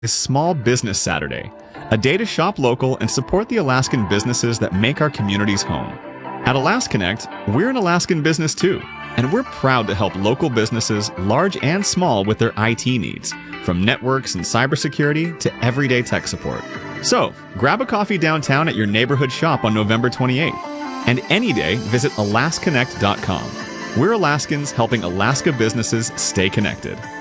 is Small Business Saturday, a day to shop local and support the Alaskan businesses that make our communities home. At AlasConnect, we're an Alaskan business too, and we're proud to help local businesses, large and small, with their IT needs, from networks and cybersecurity to everyday tech support. So, grab a coffee downtown at your neighborhood shop on November 28th, and any day visit alasconnect.com. We're Alaskans helping Alaska businesses stay connected.